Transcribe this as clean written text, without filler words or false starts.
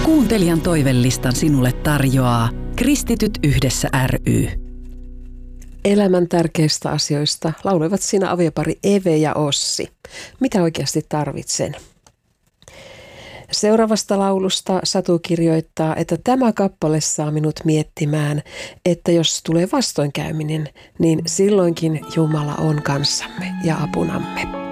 Kuuntelijan toivelistan sinulle tarjoaa Kristityt yhdessä ry. Elämän tärkeistä asioista lauloivat siinä aviopari Eve ja Ossi. Mitä oikeasti tarvitsen? Seuraavasta laulusta Satu kirjoittaa, että tämä kappale saa minut miettimään, että jos tulee vastoinkäyminen, niin silloinkin Jumala on kanssamme ja apunamme.